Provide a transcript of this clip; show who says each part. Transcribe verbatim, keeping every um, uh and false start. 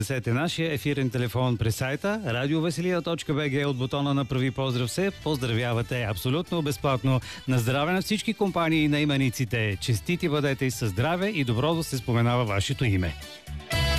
Speaker 1: Сете нашия ефирен телефон през сайта радиовеселия точка би джи. От бутона на Прави поздрав се поздравявате абсолютно безплатно. На здраве на всички компании и наимениците. Честити бъдете и със здраве и добро да се споменава вашето име.